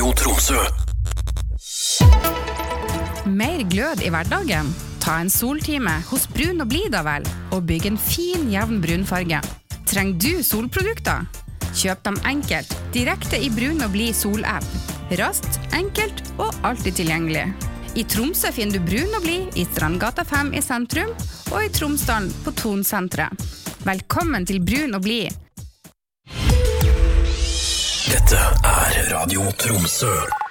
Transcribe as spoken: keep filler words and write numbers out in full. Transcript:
Radio Tromsø. Mer glød i hverdagen? Ta en soltime hos Brun og Blid da vel, og bygg en fin, jevn brunfarge. Trenger du solprodukter? Kjøp dem enkelt, direkte i Brun og Blid sol-app. Raskt, enkelt og alltid tilgjengelig. I Tromsø finner du Brun og Blid i Strandgata fem i sentrum, og i Tromsdalen på Tonsentret. Velkommen til Brun og Blid. Dette er Radio Tromsø.